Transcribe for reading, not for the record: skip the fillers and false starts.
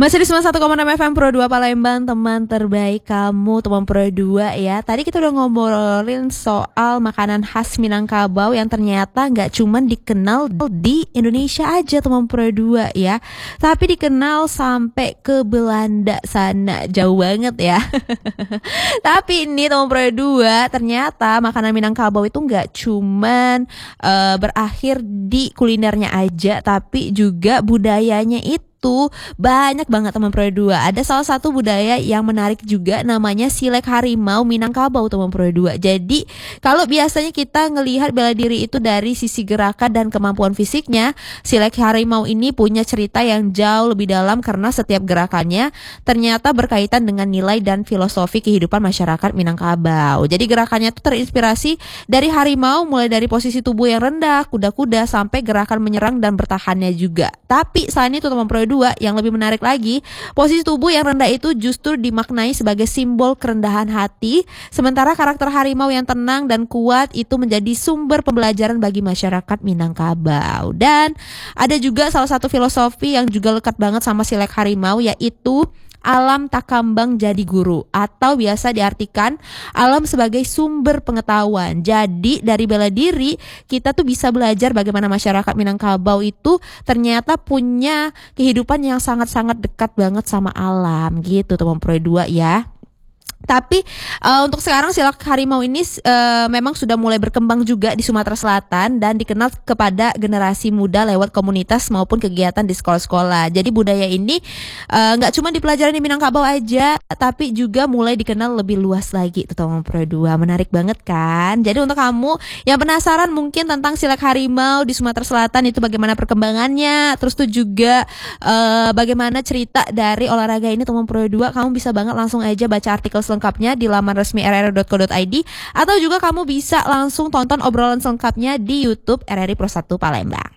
Masih di 91,6 FM Pro 2 Palembang, teman terbaik kamu, teman Pro 2 ya. Tadi kita udah ngobrolin soal makanan khas Minangkabau yang ternyata nggak cuman dikenal di Indonesia aja, teman Pro 2 ya. Tapi dikenal sampai ke Belanda sana, jauh banget ya. Tapi ini teman Pro 2, ternyata makanan Minangkabau itu nggak cuman berakhir di kulinernya aja, tapi juga budayanya itu banyak banget teman Pro 2. Ada salah satu budaya yang menarik juga, namanya Silek Harimau Minangkabau teman Pro 2. Jadi kalau biasanya kita ngelihat bela diri itu dari sisi gerakan dan kemampuan fisiknya, Silek Harimau ini punya cerita yang jauh lebih dalam karena setiap gerakannya ternyata berkaitan dengan nilai dan filosofi kehidupan masyarakat Minangkabau. Jadi gerakannya itu terinspirasi dari harimau, mulai dari posisi tubuh yang rendah, kuda-kuda, sampai gerakan menyerang dan bertahannya juga. Tapi selain itu teman Pro 2, yang lebih menarik lagi, posisi tubuh yang rendah itu justru dimaknai sebagai simbol kerendahan hati, sementara karakter harimau yang tenang dan kuat itu menjadi sumber pembelajaran bagi masyarakat Minangkabau. Dan ada juga salah satu filosofi yang juga lekat banget sama Silek Harimau, yaitu alam takambang jadi guru, atau biasa diartikan alam sebagai sumber pengetahuan. Jadi dari bela diri kita tuh bisa belajar bagaimana masyarakat Minangkabau itu ternyata punya kehidupan yang sangat-sangat dekat banget sama alam gitu teman Pro 2 ya. Tapi untuk sekarang Silek Harimau ini memang sudah mulai berkembang juga di Sumatera Selatan dan dikenal kepada generasi muda lewat komunitas maupun kegiatan di sekolah-sekolah. Jadi budaya ini nggak cuma dipelajari di Minangkabau aja, tapi juga mulai dikenal lebih luas lagi tuh teman Pro 2. Menarik banget kan? Jadi untuk kamu yang penasaran mungkin tentang Silek Harimau di Sumatera Selatan itu bagaimana perkembangannya, terus tuh juga bagaimana cerita dari olahraga ini teman Pro 2, kamu bisa banget langsung aja baca artikel lengkapnya di laman resmi rri.co.id, atau juga kamu bisa langsung tonton obrolan selengkapnya di YouTube RRI Pro 1 Palembang.